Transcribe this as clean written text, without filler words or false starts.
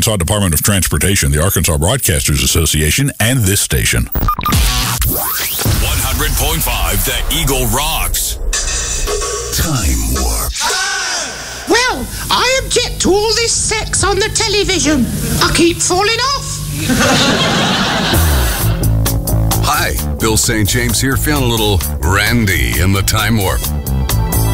Arkansas Department of Transportation, the Arkansas Broadcasters Association, and this station. 100.5 The Eagle rocks. Time Warp. Well, I object to all this sex on the television. I keep falling off. Hi, Bill St. James here, feeling a little randy in the Time Warp.